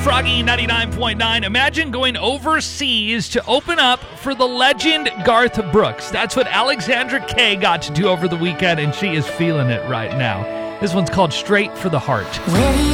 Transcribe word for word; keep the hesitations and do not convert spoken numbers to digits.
Froggy ninety-nine point nine. Imagine going overseas to open up for the legend Garth Brooks. That's what Alexandra Kay got to do over the weekend, and she is feeling it right now. This one's called Straight for the Heart.